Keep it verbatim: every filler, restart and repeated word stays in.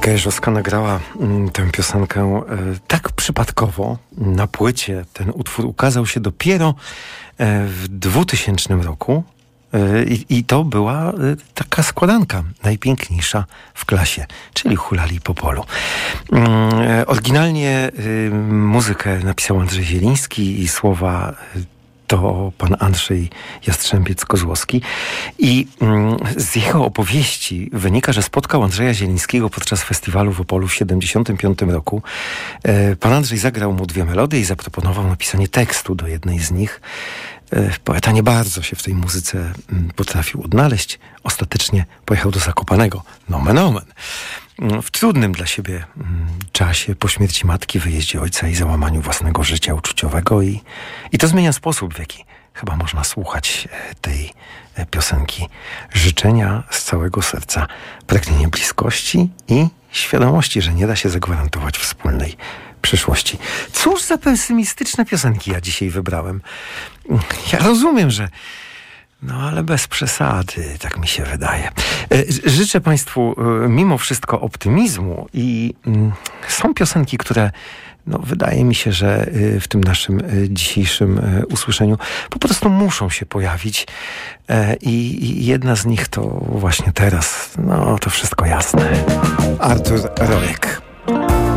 Monika Jeżowska nagrała mm, tę piosenkę e, tak przypadkowo na płycie. Ten utwór ukazał się dopiero e, w dwutysięcznym roku e, i to była e, taka składanka najpiękniejsza w klasie, czyli Hulali po polu. E, oryginalnie e, muzykę napisał Andrzej Zieliński i słowa e, to pan Andrzej Jastrzębiec-Kozłowski i mm, z jego opowieści wynika, że spotkał Andrzeja Zielińskiego podczas festiwalu w Opolu w siedemdziesiątym piątym roku. E, pan Andrzej zagrał mu dwie melodie i zaproponował napisanie tekstu do jednej z nich. E, poeta nie bardzo się w tej muzyce m, potrafił odnaleźć. Ostatecznie pojechał do Zakopanego. Nomen omen. W trudnym dla siebie czasie, po śmierci matki, wyjeździe ojca i załamaniu własnego życia uczuciowego i, i to zmienia sposób, w jaki chyba można słuchać tej piosenki. Życzenia z całego serca, pragnienie bliskości i świadomości, że nie da się zagwarantować wspólnej przyszłości. Cóż za pesymistyczne piosenki ja dzisiaj wybrałem. Ja rozumiem, że no ale bez przesady, tak mi się wydaje. Życzę Państwu mimo wszystko optymizmu i są piosenki, które no, wydaje mi się, że w tym naszym dzisiejszym usłyszeniu po prostu muszą się pojawić i jedna z nich to właśnie teraz, no to wszystko jasne. Artur Rojek.